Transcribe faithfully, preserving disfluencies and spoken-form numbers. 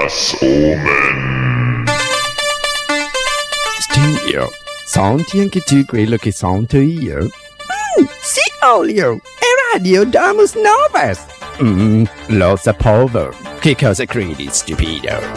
Das Omen. Stigno, senti anche tu quello che sento io? Mm, sì, Olio, è Radio Damus Novas. Mm, lo sapevo. Che cosa credi, stupido?